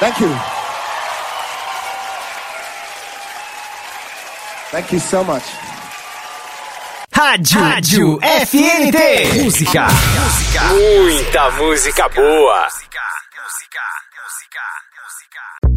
Thank you. Thank you so much. Rádio FNT. Música. Muita música boa.